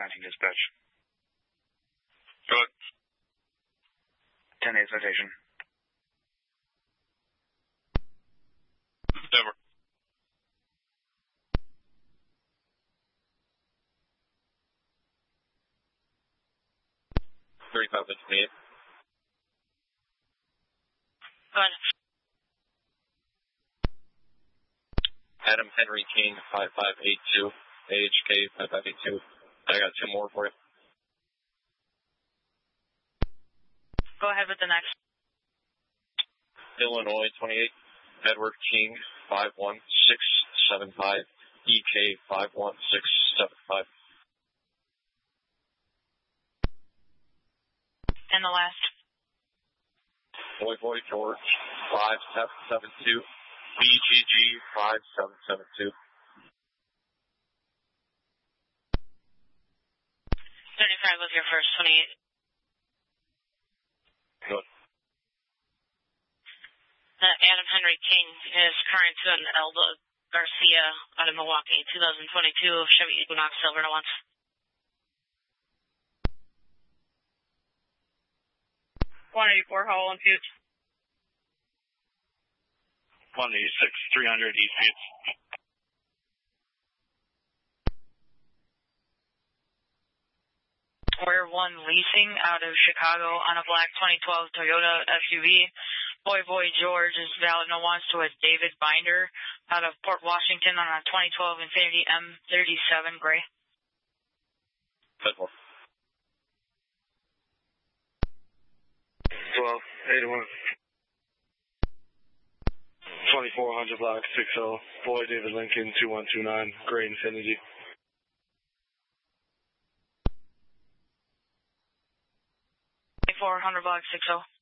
19 dispatch. Go ahead. 10-8 citation. Denver. Three 5 28. Go ahead. Adam Henry King 5582. AHK 5582. I got two more for you. Go ahead with the next. Illinois 28. Edward King 51675. EK 51675. And the last. Boy George 5772. BGG 5772. 35 was your first, 28. Good. Adam Henry King is current to an Elba Garcia out of Milwaukee, 2022 Chevy Equinox Silver to once. 184 Howell and Fuchs. 186 300 East Fuchs. We're one leasing out of Chicago on a black 2012 Toyota SUV. Boy George is valid no wants to a David Binder out of Port Washington on a 2012 Infiniti M37 gray. 10-4. 1281. 2400 block 60. Boy David Lincoln 2129 gray Infiniti. 400 block 60.